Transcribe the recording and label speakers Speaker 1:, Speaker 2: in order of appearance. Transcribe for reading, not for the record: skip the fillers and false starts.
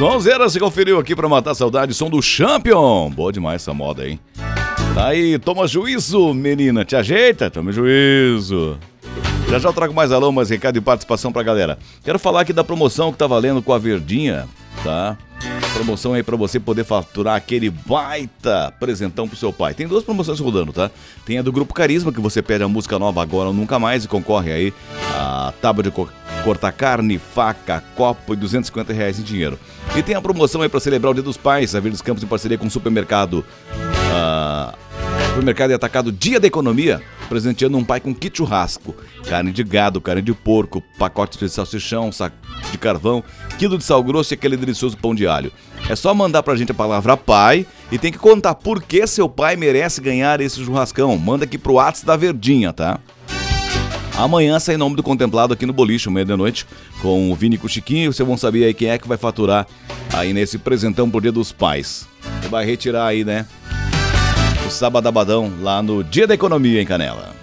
Speaker 1: Sonzeira, se conferiu aqui pra matar a saudade, som do Champion. Boa demais essa moda, hein? Tá aí, toma juízo, menina, te ajeita, toma juízo. Já eu trago mais alô, mais recado e participação pra galera. Quero falar aqui da promoção que tá valendo com a Verdinha, tá? Promoção aí pra você poder faturar aquele baita presentão pro seu pai. Tem 2 promoções rodando, tá? Tem a do Grupo Carisma, que você pede a música nova agora ou nunca mais e concorre aí a tábua de cortar carne, faca, copo e R$250 em dinheiro. E tem a promoção aí pra celebrar o Dia dos Pais, a Verdes Campos em parceria com o supermercado e atacado Dia da Economia, presenteando um pai com kit churrasco, carne de gado, carne de porco, pacotes de salsichão, saco de carvão, quilo de sal grosso e aquele delicioso pão de alho. É só mandar pra gente a palavra pai e tem que contar por que seu pai merece ganhar esse churrascão. Manda aqui pro WhatsApp da Verdinha, tá? Amanhã sai nome do contemplado aqui no Boliche, meia da noite, com o Vini e com o Chiquinho. Vocês vão saber aí quem é que vai faturar aí nesse presentão pro Dia dos Pais. Você vai retirar aí, né? O sabadabadão lá no Dia da Economia em Canela.